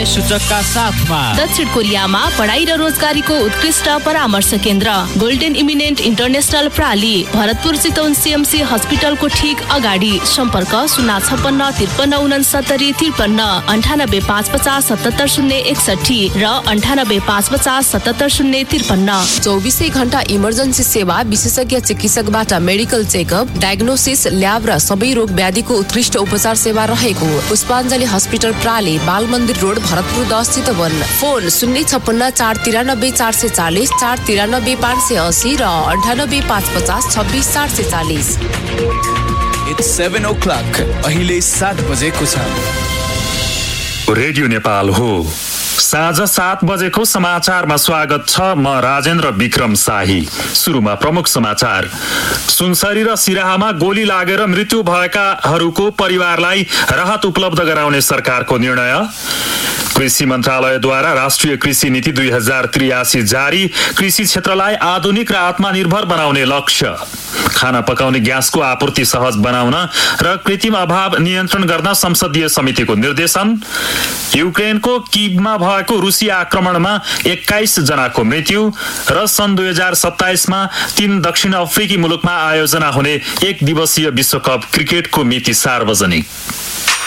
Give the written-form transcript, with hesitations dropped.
सूचकका साथमा दक्षिण कोरियामा पढाइ र रोजगारीको उत्कृष्ट परामर्श केन्द्र golden eminent international प्राली, Bharatpur Chitwan CMC हस्पिटलको ठीक अगाडि। सम्पर्क 056 93 550 77 061 र 98 550 77 053। 24 घण्टा इमर्जेन्सी सेवा, विशेषज्ञ चिकित्सकबाट मेडिकल चेकअप, डायग्नोसिस, ल्याब र सबै रोग व्याधिको उत्कृष्ट उपचार सेवा रहेको पुष्पाञ्जली हस्पिटल प्राली, बाल मन्दिर रोड, भरतपुर 10 चितवन। फोन 056 493 440 493 580 र 98 550 26 440। It's 7 o'clock. अहिले 7 बजेको छ। रेडियो नेपाल हो। साँझ 7 बजेको समाचारमा स्वागत छ। म राजेन्द्र विक्रम शाही। सुरुमा प्रमुख समाचार। सुनसरी र सिराहामा गोली लागेर मृत्यु भएकाहरूको परिवारलाई राहत उपलब्ध गराउने सरकारको निर्णय। कृषि मन्त्रालयद्वारा राष्ट्रिय कृषि नीति 2083 जारी, कृषि क्षेत्रलाई आधुनिक र आत्मनिर्भर बनाउने लक्ष्य। खाना पकाउने ग्यासको आपूर्ति सहज बनाउन र कृत्रिम अभाव नियन्त्रण गर्न संसदीय समितिको निर्देशन। युक्रेनको कीवमा भएको रुसी आक्रमणमा 21 जनाको मृत्यु र सन् 2027 मा 3 दक्षिण अफ्रिकी मुलुकमा आयोजना हुने 1 दिवसीय विश्वकप क्रिकेटको मिति सार्वजनिक।